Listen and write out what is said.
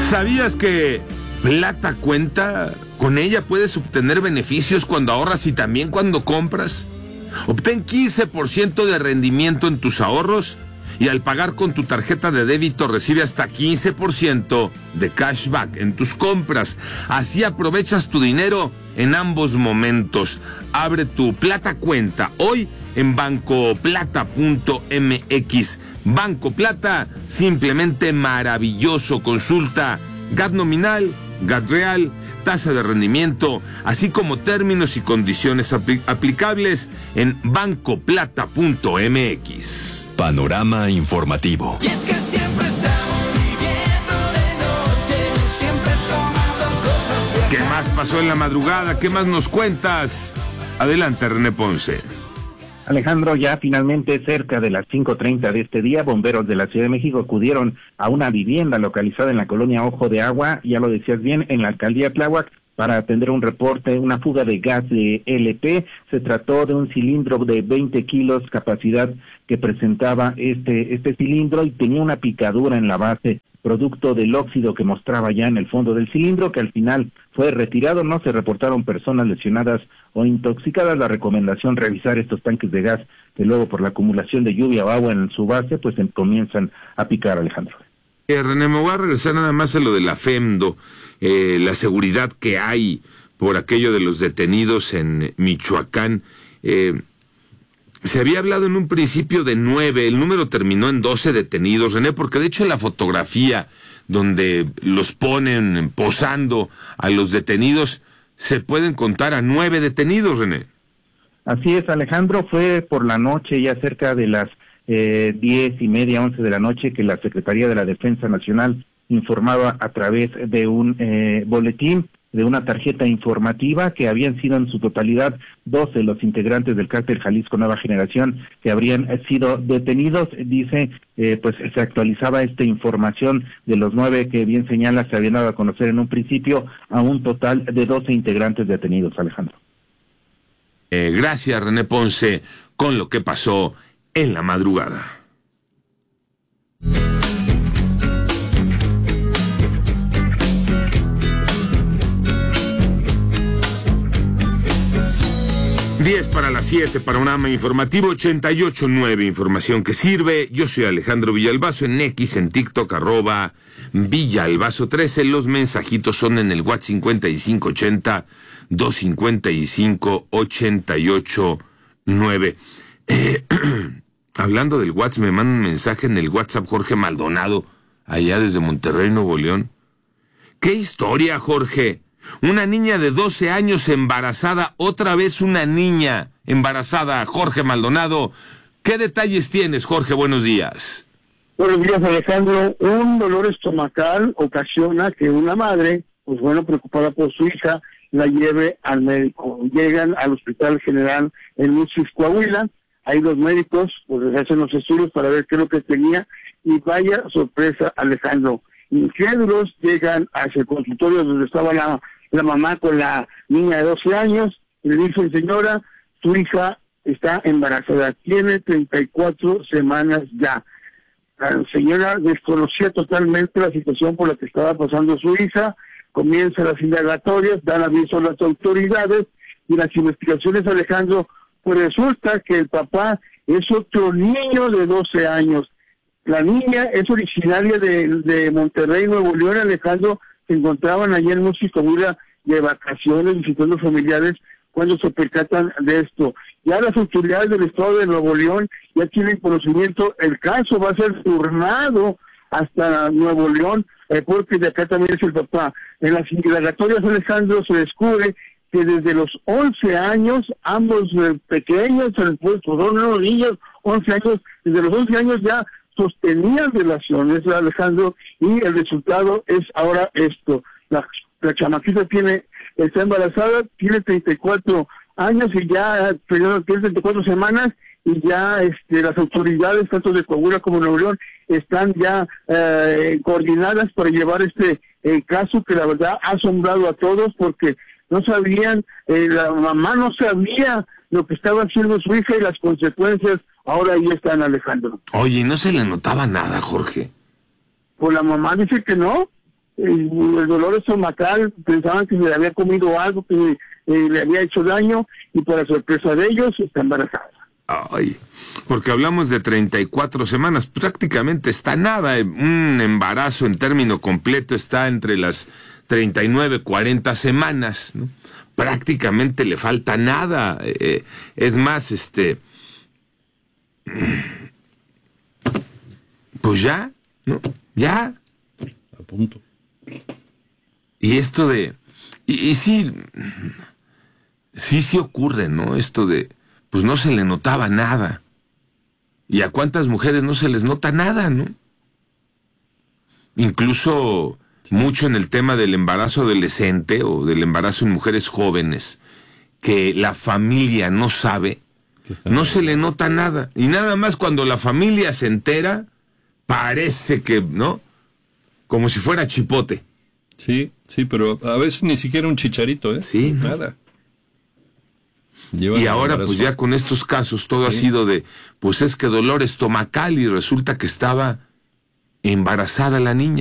¿Sabías que Plata Cuenta? Con ella puedes obtener beneficios cuando ahorras y también cuando compras. Obtén 15% de rendimiento en tus ahorros y al pagar con tu tarjeta de débito recibe hasta 15% de cashback en tus compras. Así aprovechas tu dinero en ambos momentos. Abre tu Plata Cuenta hoy en bancoplata.mx. Banco Plata, simplemente maravilloso. Consulta GAT nominal, GAT real, tasa de rendimiento, así como términos y condiciones aplicables en bancoplata.mx. Panorama informativo. Y es que siempre estamos viviendo de noche, siempre tomando cosas de... ¿Qué más pasó en la madrugada? ¿Qué más nos cuentas? Adelante, René Ponce. Alejandro, ya finalmente cerca de las 5:30 de este día, bomberos de la Ciudad de México acudieron a una vivienda localizada en la colonia Ojo de Agua, ya lo decías bien, en la alcaldía Tláhuac, para atender un reporte, una fuga de gas de LP. Se trató de un cilindro de 20 kilos capacidad que presentaba este cilindro y tenía una picadura en la base, producto del óxido que mostraba ya en el fondo del cilindro, que al final fue retirado. No se reportaron personas lesionadas o intoxicadas. La recomendación, revisar estos tanques de gas que luego por la acumulación de lluvia o agua en su base, pues comienzan a picar, Alejandro. René, me voy a regresar nada más a lo de la FEMDO, la seguridad que hay por aquello de los detenidos en Michoacán. Se había hablado en un principio de 9, el número terminó en 12 detenidos, René, porque de hecho en la fotografía donde los ponen posando a los detenidos, se pueden contar a 9 detenidos, René. Así es, Alejandro, fue por la noche, ya cerca de las 10:30, 11 de la noche, que la Secretaría de la Defensa Nacional informaba a través de un boletín, de una tarjeta informativa, que habían sido en su totalidad 12 los integrantes del cártel Jalisco Nueva Generación que habrían sido detenidos. Dice, pues se actualizaba esta información de los 9 que bien señala se habían dado a conocer en un principio, a un total de 12 integrantes detenidos, Alejandro. Gracias, René Ponce, con lo que pasó en la madrugada. Diez para las 7, panorama informativo 88.9, información que sirve. Yo soy Alejandro Villalbazo, en X, en TikTok, @Villalbazo13. Los mensajitos son en el WhatsApp 5580-255-88.9. Hablando del WhatsApp, me manda un mensaje en el WhatsApp Jorge Maldonado, allá desde Monterrey, Nuevo León. ¡Qué historia, Jorge! Una niña de 12 años embarazada, otra vez una niña embarazada, Jorge Maldonado. ¿Qué detalles tienes, Jorge? Buenos días. Buenos días, Alejandro. Un dolor estomacal ocasiona que una madre, pues bueno, preocupada por su hija, la lleve al médico. Llegan al Hospital General en Musquis, Coahuila. Ahí los médicos pues hacen los estudios para ver qué es lo que tenía y vaya sorpresa, Alejandro. Incrédulos llegan hacia el consultorio donde estaba la mamá con la niña de 12 años y le dicen, señora, su hija está embarazada, tiene 34 semanas ya. La señora desconocía totalmente la situación por la que estaba pasando su hija, comienzan las indagatorias, dan aviso a las autoridades y las investigaciones, Alejandro, pues resulta que el papá es otro niño de 12 años. La niña es originaria de Monterrey, Nuevo León, Alejandro. Se encontraban allá en Musquis, Coahuila, de vacaciones, visitando familiares, cuando se percatan de esto. Ya las autoridades del estado de Nuevo León ya tienen conocimiento, el caso va a ser turnado hasta Nuevo León, porque de acá también es el papá. En las indagatorias, Alejandro, se descubre que desde los 11 años, ambos pequeños, pues los niños, 11 años, desde los 11 años ya sostenían relaciones, Alejandro, y el resultado es ahora esto. La chamaquita está embarazada, tiene 34 años y ya, tiene 34 semanas, y ya las autoridades, tanto de Coahuila como de Nuevo León, están ya coordinadas para llevar este caso que la verdad ha asombrado a todos, porque no sabían, la mamá no sabía lo que estaba haciendo su hija y las consecuencias ahora ahí están, Alejandro. Oye, ¿no se le notaba nada, Jorge? Pues la mamá dice que no. el dolor estomacal, pensaban que se le había comido algo que le había hecho daño, y para sorpresa de ellos está embarazada. Ay, porque hablamos de 34 semanas, prácticamente está nada. Un embarazo en término completo está entre las 39, 40 semanas, ¿no? Prácticamente le falta nada. Es más, pues ya, ¿no? Ya. A punto. Y esto de... Y sí ocurre, ¿no? Esto de... Pues no se le notaba nada. ¿Y a cuántas mujeres no se les nota nada, no? Incluso mucho en el tema del embarazo adolescente o del embarazo en mujeres jóvenes, que la familia no sabe, no se le nota nada. Y nada más cuando la familia se entera, parece que, ¿no? Como si fuera chipote. Sí, pero a veces ni siquiera un chicharito, ¿eh? Sí, ¿no? Nada. Y ahora pues ya con estos casos todo ha sido de, pues es que dolor estomacal, y resulta que estaba embarazada la niña.